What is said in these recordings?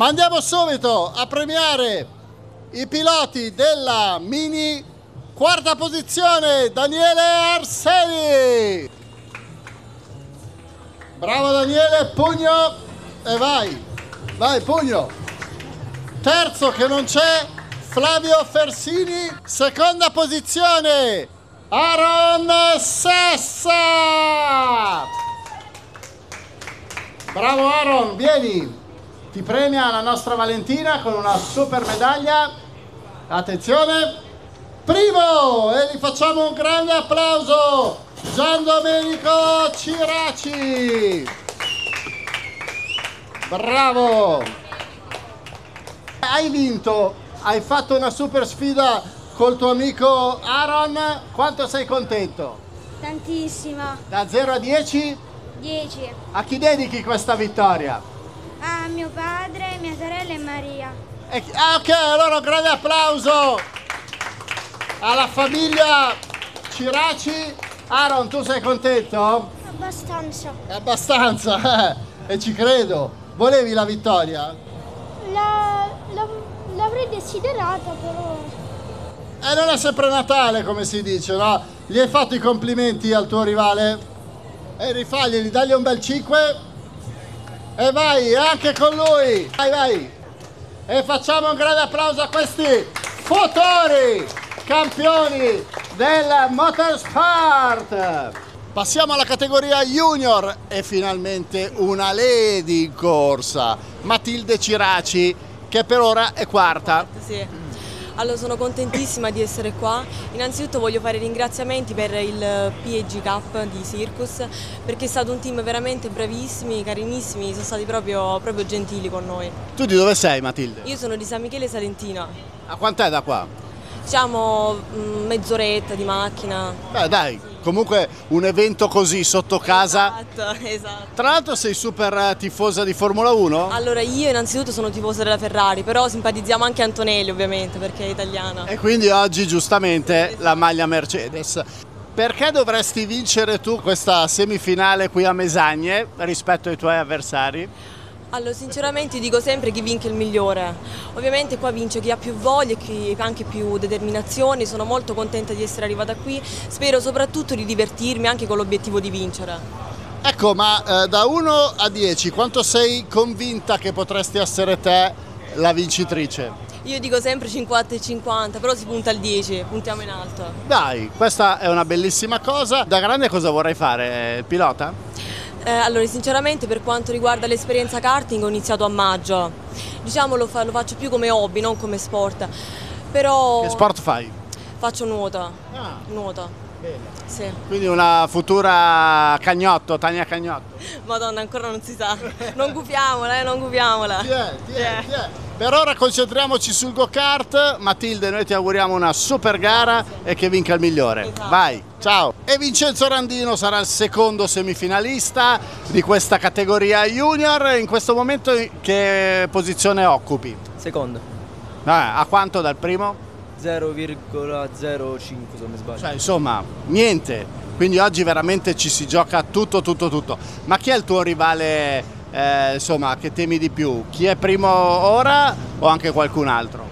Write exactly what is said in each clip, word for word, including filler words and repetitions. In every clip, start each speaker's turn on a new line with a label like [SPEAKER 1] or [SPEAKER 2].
[SPEAKER 1] Ma andiamo subito a premiare i piloti della Mini. Quarta posizione, Daniele Arseni. Bravo Daniele, pugno e vai. Vai, pugno. Terzo che non c'è, Flavio Fersini. Seconda posizione, Aaron Sessa. Bravo Aaron, vieni. Ti premia la nostra Valentina con una super medaglia. Attenzione. Primo, e gli facciamo un grande applauso, Gian Domenico Ciraci. Bravo. Hai vinto, hai fatto una super sfida col tuo amico Aaron. Quanto sei contento?
[SPEAKER 2] Tantissima.
[SPEAKER 1] Da zero a dieci?
[SPEAKER 2] dieci.
[SPEAKER 1] A chi dedichi questa vittoria?
[SPEAKER 2] A mio padre, mia sorella e Maria.
[SPEAKER 1] E, ah, ok, allora un grande applauso alla famiglia Ciraci. Aaron, tu sei contento?
[SPEAKER 2] Abbastanza.
[SPEAKER 1] Abbastanza, eh, e ci credo. Volevi la vittoria?
[SPEAKER 2] La, la, l'avrei desiderata però.
[SPEAKER 1] E non è sempre Natale, come si dice, no? Gli hai fatto i complimenti al tuo rivale? E rifaglieli, dagli un bel cinque. E vai, anche con lui. Vai, vai. E facciamo un grande applauso a questi fotori, campioni del motorsport. Passiamo alla categoria junior e finalmente una lady in corsa, Matilde Ciraci, che per ora è quarta.
[SPEAKER 3] Sì. Allora sono contentissima di essere qua. Innanzitutto voglio fare ringraziamenti per il P E G Cup di Circus, perché è stato un team veramente bravissimi, carinissimi, sono stati proprio, proprio gentili con noi.
[SPEAKER 1] Tu di dove sei, Matilde?
[SPEAKER 3] Io sono di San Michele Salentina.
[SPEAKER 1] A quant'è da qua?
[SPEAKER 3] Diciamo mh, mezz'oretta di macchina.
[SPEAKER 1] Beh dai, comunque un evento così sotto casa.
[SPEAKER 3] Esatto, esatto.
[SPEAKER 1] Tra l'altro sei super tifosa di Formula uno?
[SPEAKER 3] Allora io innanzitutto sono tifosa della Ferrari, però simpatizziamo anche Antonelli ovviamente perché è italiana.
[SPEAKER 1] E quindi oggi giustamente la maglia Mercedes. Perché dovresti vincere tu questa semifinale qui a Mesagne rispetto ai tuoi avversari?
[SPEAKER 3] Allora sinceramente io dico sempre chi vince il migliore, ovviamente qua vince chi ha più voglia e chi ha anche più determinazione, sono molto contenta di essere arrivata qui, spero soprattutto di divertirmi anche con l'obiettivo di vincere.
[SPEAKER 1] Ecco, ma eh, da uno a dieci quanto sei convinta che potresti essere te la vincitrice?
[SPEAKER 3] Io dico sempre cinquanta e cinquanta, però si punta al dieci, puntiamo in alto.
[SPEAKER 1] Dai, questa è una bellissima cosa. Da grande cosa vorrai fare? Il pilota?
[SPEAKER 3] Eh, allora sinceramente per quanto riguarda l'esperienza karting ho iniziato a maggio, diciamo lo, fa, lo faccio più come hobby, non come sport, però...
[SPEAKER 1] Che sport fai?
[SPEAKER 3] Faccio nuoto,
[SPEAKER 1] Ah,
[SPEAKER 3] nuoto,
[SPEAKER 1] bene.
[SPEAKER 3] sì.
[SPEAKER 1] Quindi una futura Cagnotto, Tania Cagnotto.
[SPEAKER 3] Madonna ancora non si sa, non gufiamola, eh, non gufiamola.
[SPEAKER 1] Ti è, ti è, ti è. Per ora concentriamoci sul go-kart. Matilde, noi ti auguriamo una super gara e che vinca il migliore.
[SPEAKER 3] Esatto.
[SPEAKER 1] Vai, ciao! E Vincenzo Randino sarà il secondo semifinalista di questa categoria junior. In questo momento che posizione occupi?
[SPEAKER 4] Secondo.
[SPEAKER 1] Ah, a quanto dal primo?
[SPEAKER 4] zero virgola zero cinque se non mi sbaglio.
[SPEAKER 1] Cioè, insomma, niente. Quindi oggi veramente ci si gioca tutto, tutto, tutto. Ma chi è il tuo rivale? Eh, insomma, che temi di più? Chi è primo ora o anche qualcun altro?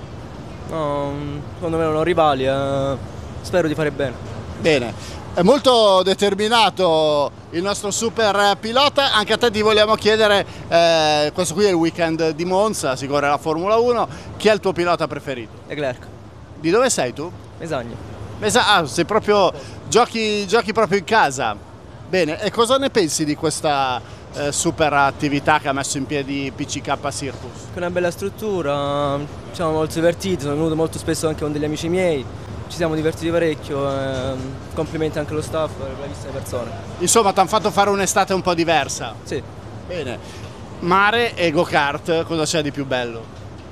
[SPEAKER 4] No, secondo me non ho rivali, eh, spero di fare bene.
[SPEAKER 1] Bene, è molto determinato il nostro super pilota. Anche a te ti vogliamo chiedere, eh, questo qui è il weekend di Monza, si corre la Formula uno, chi è il tuo pilota preferito?
[SPEAKER 4] Leclerc,
[SPEAKER 1] Di dove sei tu?
[SPEAKER 4] Mesagna.
[SPEAKER 1] Ah, sei proprio, giochi, giochi proprio in casa. Bene, e cosa ne pensi di questa Eh, super attività che ha messo in piedi P C K Circus?
[SPEAKER 4] Con una bella struttura, ci siamo molto divertiti, sono venuto molto spesso anche con degli amici miei, ci siamo divertiti parecchio, eh, complimenti anche allo staff, alle bravissime persone.
[SPEAKER 1] Insomma, ti hanno fatto fare un'estate un po' diversa.
[SPEAKER 4] Sì.
[SPEAKER 1] Bene. Mare e go-kart, cosa c'è di più bello?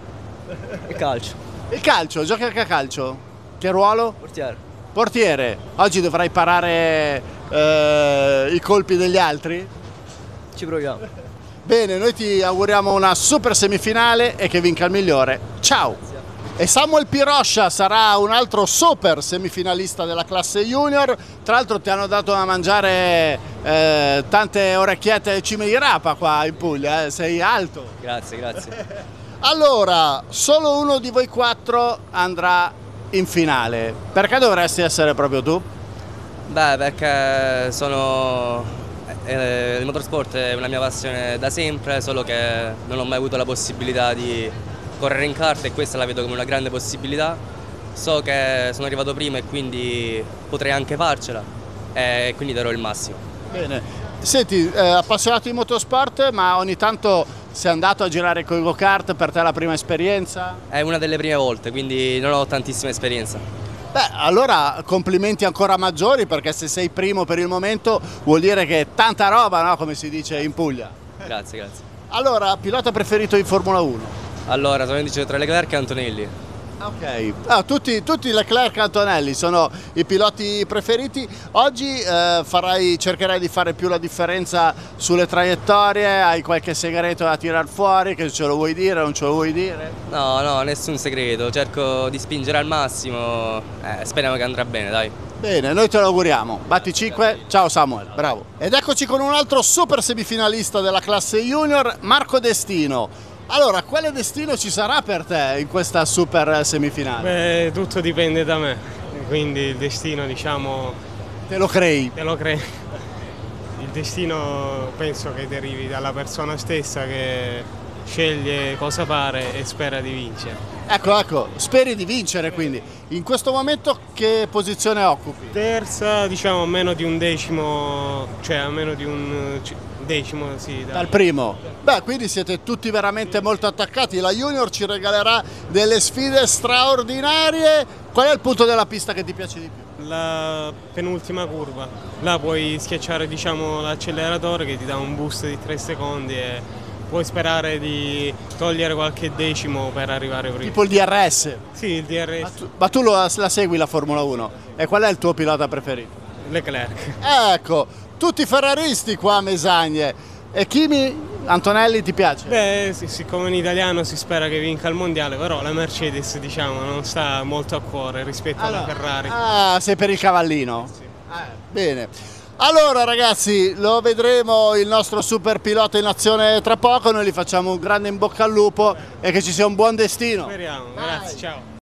[SPEAKER 4] E calcio.
[SPEAKER 1] Il calcio, giochi anche a calcio? Che ruolo?
[SPEAKER 4] Portiere.
[SPEAKER 1] Portiere. Oggi dovrai parare eh, i colpi degli altri?
[SPEAKER 4] Ci proviamo.
[SPEAKER 1] Bene, noi ti auguriamo una super semifinale e che vinca il migliore. Ciao! E Samuel Piroscia sarà un altro super semifinalista della classe junior. Tra l'altro ti hanno dato da mangiare eh, tante orecchiette e cime di rapa qua in Puglia, eh? Sei alto.
[SPEAKER 4] Grazie, grazie.
[SPEAKER 1] Allora, solo uno di voi quattro andrà in finale. Perché dovresti essere proprio tu?
[SPEAKER 5] Beh, perché sono... eh, il motorsport è una mia passione da sempre, solo che non ho mai avuto la possibilità di correre in kart e questa la vedo come una grande possibilità. So che sono arrivato prima e quindi potrei anche farcela e quindi darò il massimo.
[SPEAKER 1] Bene. Senti, eh, appassionato di motorsport, ma ogni tanto sei andato a girare con i go-kart, per te è la prima esperienza?
[SPEAKER 5] È una delle prime volte, quindi non ho tantissima esperienza.
[SPEAKER 1] Beh, allora complimenti ancora maggiori, perché se sei primo per il momento vuol dire che è tanta roba, no? Come si dice in Puglia.
[SPEAKER 5] Grazie, grazie.
[SPEAKER 1] Allora, pilota preferito in Formula uno?
[SPEAKER 5] Allora, sono indice tra Leclerc e Antonelli.
[SPEAKER 1] Ok, ah, tutti, tutti Leclerc e Antonelli sono i piloti preferiti. Oggi eh, farai, cercherai di fare più la differenza sulle traiettorie, hai qualche segreto da tirar fuori, che ce lo vuoi dire, non ce lo vuoi dire?
[SPEAKER 5] No, no, nessun segreto, cerco di spingere al massimo, eh, speriamo che andrà bene, dai.
[SPEAKER 1] Bene, noi te lo auguriamo. Batti cinque, ciao Samuel, bravo. Ed eccoci con un altro super semifinalista della classe junior, Marco Destino. Allora, quale destino ci sarà per te in questa super semifinale?
[SPEAKER 6] Beh, tutto dipende da me, quindi il destino, diciamo,
[SPEAKER 1] Te lo crei?
[SPEAKER 6] te lo crei. Il destino penso che derivi dalla persona stessa che sceglie cosa fare e spera di vincere.
[SPEAKER 1] Ecco, ecco, speri di vincere quindi. In questo momento che posizione occupi?
[SPEAKER 6] Terza, diciamo, a meno di un decimo, cioè a meno di un decimo, sì. Dai.
[SPEAKER 1] Dal primo? Beh, quindi siete tutti veramente molto attaccati. La Junior ci regalerà delle sfide straordinarie. Qual è il punto della pista che ti piace di più?
[SPEAKER 6] La penultima curva, là puoi schiacciare, diciamo, l'acceleratore che ti dà un boost di tre secondi e puoi sperare di togliere qualche decimo per arrivare prima.
[SPEAKER 1] Tipo il D R S?
[SPEAKER 6] Sì, il D R S.
[SPEAKER 1] Ma tu, ma tu lo- la segui la Formula uno? E qual è il tuo pilota preferito?
[SPEAKER 6] Leclerc.
[SPEAKER 1] Ecco, tutti ferraristi qua a Mesagne. E Kimi, Antonelli ti piace?
[SPEAKER 6] Beh, sì, siccome in italiano si spera che vinca il mondiale, però la Mercedes, diciamo, non sta molto a cuore rispetto
[SPEAKER 1] Allora,
[SPEAKER 6] alla Ferrari.
[SPEAKER 1] Ah, sei per il cavallino? Eh, bene. Allora ragazzi, lo vedremo il nostro super pilota in azione tra poco, noi gli facciamo un grande in bocca al lupo e che ci sia un buon destino.
[SPEAKER 6] Speriamo, grazie, ciao.